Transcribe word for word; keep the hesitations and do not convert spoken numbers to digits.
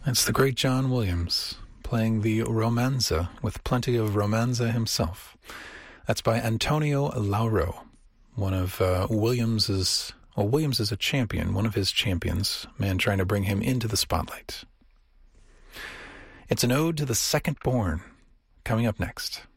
It's the great John Williams playing the romanza with plenty of romanza himself. That's by Antonio Lauro, one of uh, Williams's, well, Williams is a champion, one of his champions, man trying to bring him into the spotlight. It's an ode to the second born, coming up next.